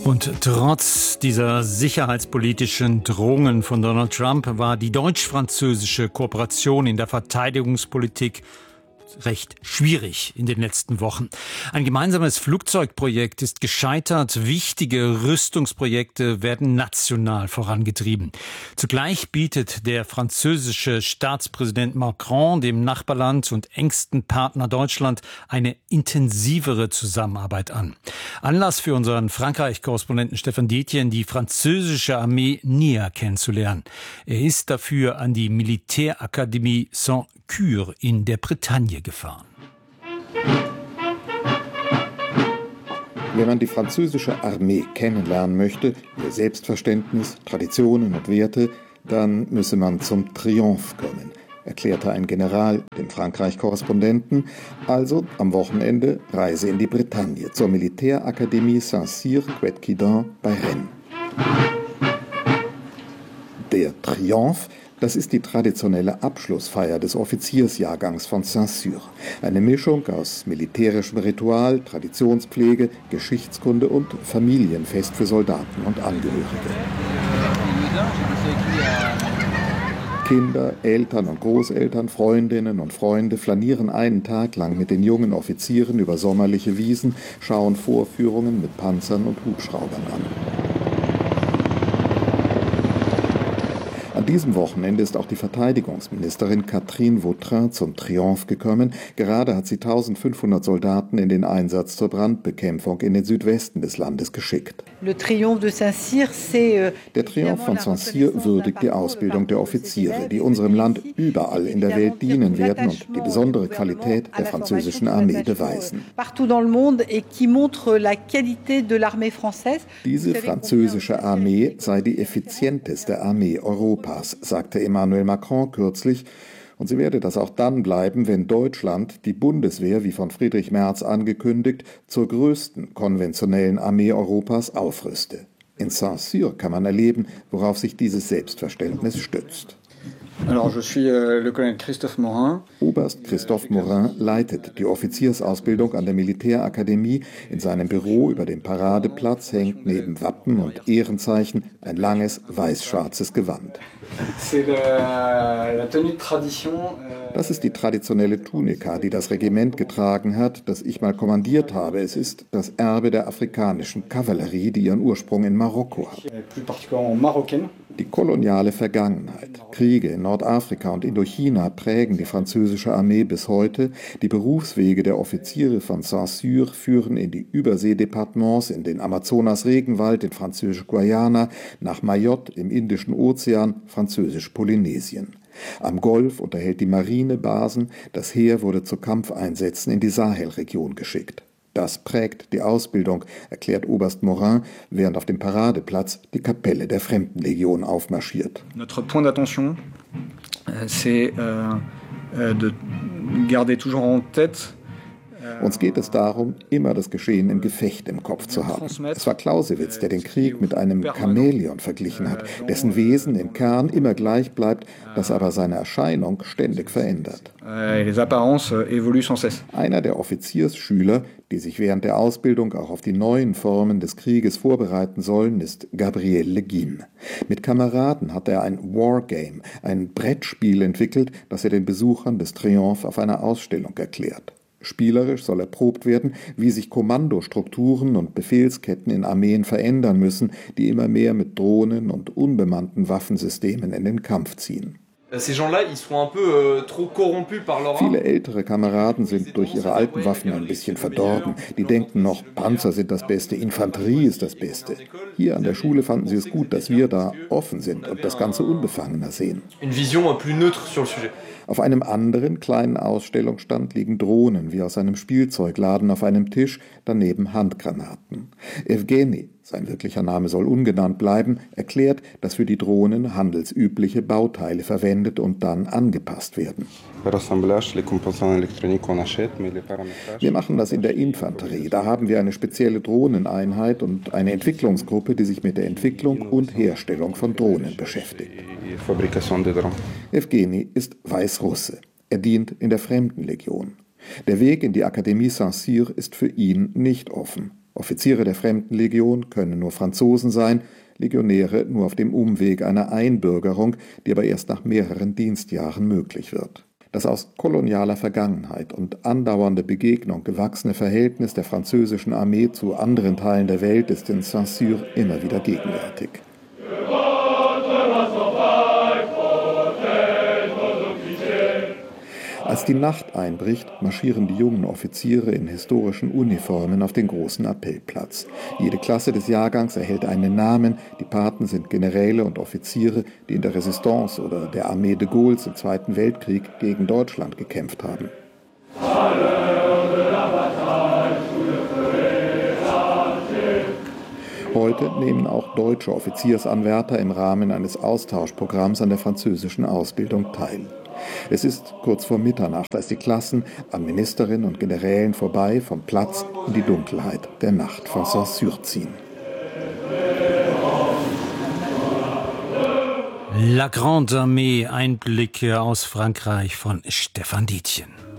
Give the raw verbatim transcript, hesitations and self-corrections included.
Und trotz dieser sicherheitspolitischen Drohungen von Donald Trump war die deutsch-französische Kooperation in der Verteidigungspolitik recht schwierig in den letzten Wochen. Ein gemeinsames Flugzeugprojekt ist gescheitert. Wichtige Rüstungsprojekte werden national vorangetrieben. Zugleich bietet der französische Staatspräsident Macron dem Nachbarland und engsten Partner Deutschland eine intensivere Zusammenarbeit an. Anlass für unseren Frankreich-Korrespondenten Stefan Detjen, die französische Armee näher kennenzulernen. Er ist dafür an die Militärakademie Saint-Cyr in der Bretagne gefahren. Wenn man die französische Armee kennenlernen möchte, ihr Selbstverständnis, Traditionen und Werte, dann müsse man zum Triomphe kommen, erklärte ein General dem Frankreich-Korrespondenten. Also am Wochenende Reise in die Bretagne zur Militärakademie Saint-Cyr-Guet-Quidan bei Rennes. Der Triomphe, das ist die traditionelle Abschlussfeier des Offiziersjahrgangs von Saint-Cyr. Eine Mischung aus militärischem Ritual, Traditionspflege, Geschichtskunde und Familienfest für Soldaten und Angehörige. Kinder, Eltern und Großeltern, Freundinnen und Freunde flanieren einen Tag lang mit den jungen Offizieren über sommerliche Wiesen, schauen Vorführungen mit Panzern und Hubschraubern an. An diesem Wochenende ist auch die Verteidigungsministerin Catherine Vautrin zum Triomphe gekommen. Gerade hat sie eintausendfünfhundert Soldaten in den Einsatz zur Brandbekämpfung in den Südwesten des Landes geschickt. Der Triumph von Saint-Cyr würdigt die Ausbildung der Offiziere, die unserem Land überall in der Welt dienen werden und die besondere Qualität der französischen Armee beweisen. Diese französische Armee sei die effizienteste Armee Europas, sagte Emmanuel Macron kürzlich, und sie werde das auch dann bleiben, wenn Deutschland die Bundeswehr, wie von Friedrich Merz angekündigt, zur größten konventionellen Armee Europas aufrüste. In Saint-Cyr kann man erleben, worauf sich dieses Selbstverständnis stützt. Alors, je suis euh, le colonel Christophe Morin. Oberst Christophe Morin leitet die Offiziersausbildung an der Militärakademie. In seinem Büro über dem Paradeplatz hängt neben Wappen und Ehrenzeichen ein langes weiß-schwarzes Gewand. Das ist die traditionelle Tunika, die das Regiment getragen hat, das ich mal kommandiert habe. Es ist das Erbe der afrikanischen Kavallerie, die ihren Ursprung in Marokko hat. Die koloniale Vergangenheit, Kriege in Nordafrika und Indochina prägen die französische Armee bis heute. Die Berufswege der Offiziere von Saint-Cyr führen in die Überseedepartements, in den Amazonas-Regenwald, in französisch-Guayana, nach Mayotte im Indischen Ozean, französisch-Polynesien. Am Golf unterhält die Marine Basen, das Heer wurde zu Kampfeinsätzen in die Sahelregion geschickt. Das prägt die Ausbildung, erklärt Oberst Morin, während auf dem Paradeplatz die Kapelle der Fremdenlegion aufmarschiert. Notre point d'attention, c'est euh, de garder toujours en tête. Uns geht es darum, immer das Geschehen im Gefecht im Kopf zu haben. Es war Clausewitz, der den Krieg mit einem Chamäleon verglichen hat, dessen Wesen im Kern immer gleich bleibt, das aber seine Erscheinung ständig verändert. Einer der Offiziersschüler, die sich während der Ausbildung auch auf die neuen Formen des Krieges vorbereiten sollen, ist Gabriel Le Guin. Mit Kameraden hat er ein Wargame, ein Brettspiel entwickelt, das er den Besuchern des Triomphe auf einer Ausstellung erklärt. Spielerisch soll erprobt werden, wie sich Kommandostrukturen und Befehlsketten in Armeen verändern müssen, die immer mehr mit Drohnen und unbemannten Waffensystemen in den Kampf ziehen. Viele ältere Kameraden sind durch ihre alten Waffen ein bisschen verdorben. Die denken noch, Panzer sind das Beste, Infanterie ist das Beste. Hier an der Schule fanden sie es gut, dass wir da offen sind und das Ganze unbefangener sehen. Auf einem anderen kleinen Ausstellungsstand liegen Drohnen wie aus einem Spielzeugladen auf einem Tisch, daneben Handgranaten. Evgeny, sein wirklicher Name soll ungenannt bleiben, erklärt, dass für die Drohnen handelsübliche Bauteile verwendet und dann angepasst werden. Wir machen das in der Infanterie. Da haben wir eine spezielle Drohneneinheit und eine Entwicklungsgruppe, die sich mit der Entwicklung und Herstellung von Drohnen beschäftigt. Evgeny ist Weißrusse. Er dient in der Fremdenlegion. Der Weg in die Akademie Saint-Cyr ist für ihn nicht offen. Offiziere der Fremdenlegion können nur Franzosen sein, Legionäre nur auf dem Umweg einer Einbürgerung, die aber erst nach mehreren Dienstjahren möglich wird. Das aus kolonialer Vergangenheit und andauernder Begegnung gewachsene Verhältnis der französischen Armee zu anderen Teilen der Welt ist in Saint-Cyr immer wieder gegenwärtig. Als die Nacht einbricht, marschieren die jungen Offiziere in historischen Uniformen auf den großen Appellplatz. Jede Klasse des Jahrgangs erhält einen Namen, die Paten sind Generäle und Offiziere, die in der Resistance oder der Armee de Gaulles im Zweiten Weltkrieg gegen Deutschland gekämpft haben. Heute nehmen auch deutsche Offiziersanwärter im Rahmen eines Austauschprogramms an der französischen Ausbildung teil. Es ist kurz vor Mitternacht, als die Klassen an Ministerinnen und Generälen vorbei vom Platz in die Dunkelheit der Nacht von Saint-Cyr ziehen. La Grande Armee, Einblicke aus Frankreich von Stefan Dietjen.